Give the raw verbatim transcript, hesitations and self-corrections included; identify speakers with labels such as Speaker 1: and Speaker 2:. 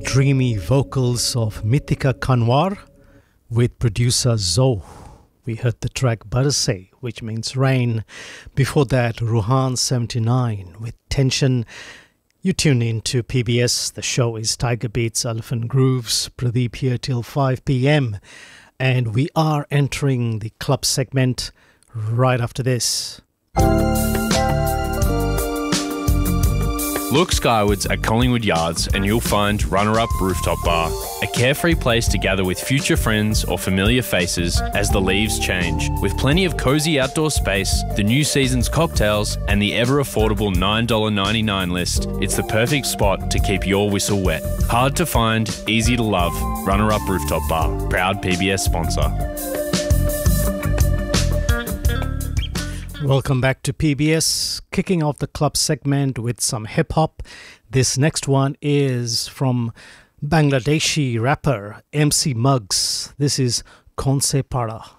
Speaker 1: dreamy vocals of Mithika Kanwar with producer Zoe. We heard the track Barse, which means rain. Before that, Ruhan seventy-nine with Tension. You tune in to P B S. The show is Tiger Beats, Elephant Grooves. Pradeep here till five p.m. And we are entering the club segment right after this.
Speaker 2: Look skywards at Collingwood Yards and you'll find Runner Up Rooftop Bar, a carefree place to gather with future friends or familiar faces as the leaves change. With plenty of cosy outdoor space, the new season's cocktails and the ever-affordable nine dollars ninety-nine list, it's the perfect spot to keep your whistle wet. Hard to find, easy to love, Runner Up Rooftop Bar, proud P B S sponsor.
Speaker 1: Welcome back to P B S, kicking off the club segment with some hip-hop. This next one is from Bangladeshi rapper M C Muggs. This is Kaun Se Pada.